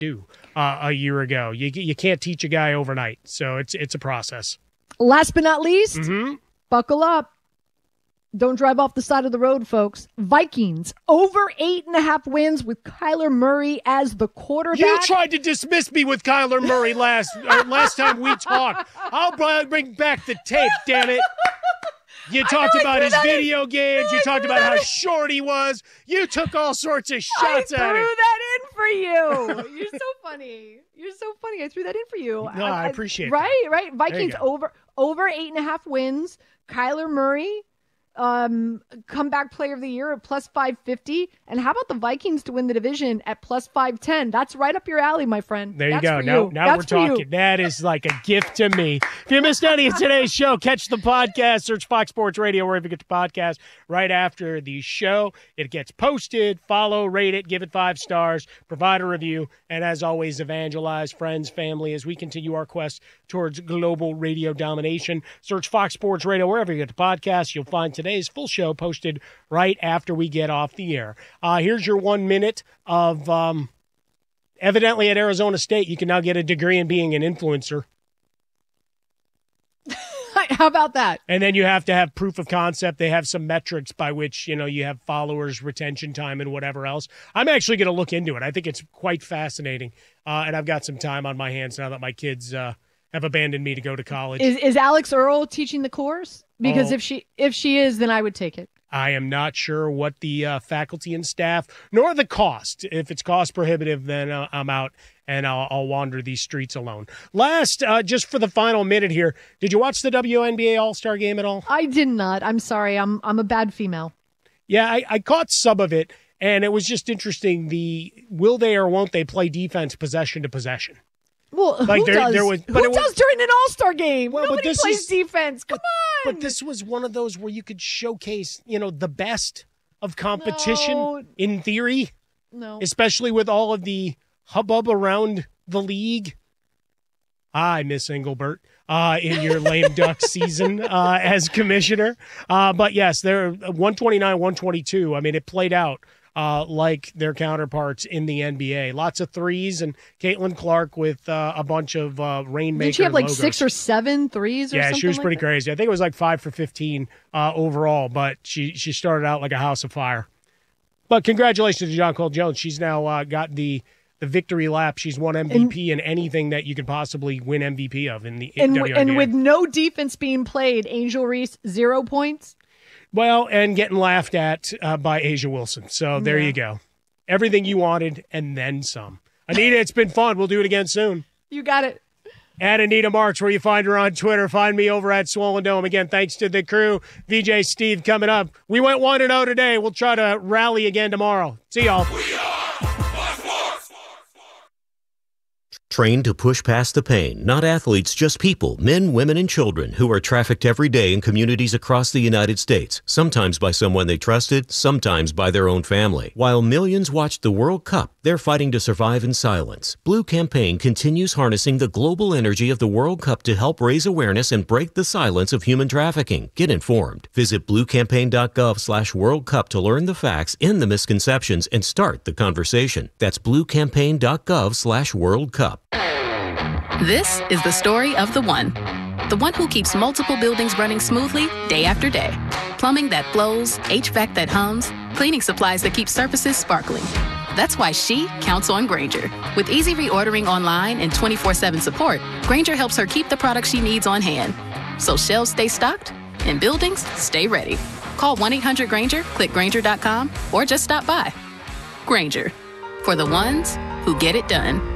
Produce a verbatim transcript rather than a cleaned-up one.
do uh, a year ago. You you can't teach a guy overnight, so it's it's a process. Last but not least, mm-hmm. buckle up. Don't drive off the side of the road, folks. Vikings, over eight and a half wins with Kyler Murray as the quarterback. You tried to dismiss me with Kyler Murray last uh, last time we talked. I'll bring back the tape, damn it. You talked about his video in. games. You talked about how in. short he was. You took all sorts of shots I at him. I threw that in for you. You're so funny. You're so funny. I threw that in for you. No, I, I appreciate it. Right, that. right. Vikings over over eight and a half wins. Kyler Murray, um, comeback player of the year at plus five fifty. And how about the Vikings to win the division at plus five ten? That's right up your alley, my friend. There you That's go. For now you. now That's we're talking. That is like a gift to me. If you missed any of today's show, catch the podcast. Search Fox Sports Radio wherever you get the podcast right after the show. It gets posted. Follow, rate it, give it five stars, provide a review, and as always, evangelize friends, family as we continue our quest towards global radio domination. Search Fox Sports Radio wherever you get the podcast. You'll find today's full show posted right after we get off the air. Uh, here's your one minute of um, evidently at Arizona State, you can now get a degree in being an influencer. How about that? And then you have to have proof of concept. They have some metrics by which, you know, you have followers, retention time, and whatever else. I'm actually going to look into it. I think it's quite fascinating. Uh, and I've got some time on my hands now that my kids uh, have abandoned me to go to college. Is, is Alex Earl teaching the course? Because oh. if she if she is, then I would take it. I am not sure what the uh, faculty and staff, nor the cost. If it's cost prohibitive, then uh, I'm out and I'll, I'll wander these streets alone. Last, uh, just for the final minute here, did you watch the W N B A All-Star Game at all? I did not. I'm sorry. I'm I'm a bad female. Yeah, I, I caught some of it, and it was just interesting. The will they or won't they play defense possession to possession? Well, like who there, does? There was, who but does was, during an All-Star game? Well, Nobody but this plays is, defense. Come but, on. But this was one of those where you could showcase, you know, the best of competition no. in theory. No. Especially with all of the hubbub around the league. Hi, Miss Engelbert, uh, in your lame duck season uh, as commissioner. Uh, but yes, they're one twenty-nine, one twenty-two. I mean, it played out uh, like their counterparts in the N B A. Lots of threes, and Caitlin Clark with uh, a bunch of uh, rainmaker Did she have like logos. six or seven threes or yeah, something she was like pretty that? crazy. I think it was like five for fifteen uh, overall, but she, she started out like a house of fire. But congratulations to John Cole Jones. She's now uh, got the the victory lap. She's won M V P and, in anything that you could possibly win M V P of in the and, W N B A. And with no defense being played, Angel Reese, zero points? Well, and getting laughed at uh, by Asia Wilson. So there yeah. you go. Everything you wanted and then some. Anita, it's been fun. We'll do it again soon. You got it. At Anita Marks, where you find her on Twitter. Find me over at Swollen Dome. Again, thanks to the crew. V J Steve coming up. We went one and oh today. We'll try to rally again tomorrow. See y'all. Trained to push past the pain, not athletes, just people, men, women, and children who are trafficked every day in communities across the United States, sometimes by someone they trusted, sometimes by their own family. While millions watched the World Cup, they're fighting to survive in silence. Blue Campaign continues harnessing the global energy of the World Cup to help raise awareness and break the silence of human trafficking. Get informed. Visit bluecampaign.gov slash World Cup to learn the facts, end the misconceptions, and start the conversation. That's bluecampaign.gov slash World Cup. This is the story of the one. The one who keeps multiple buildings running smoothly day after day. Plumbing that flows, H V A C that hums, cleaning supplies that keep surfaces sparkling. That's why she counts on Grainger. With easy reordering online and twenty-four seven support, Grainger helps her keep the products she needs on hand. So shelves stay stocked and buildings stay ready. Call one eight hundred Grainger, click Grainger dot com, or just stop by. Grainger, for the ones who get it done.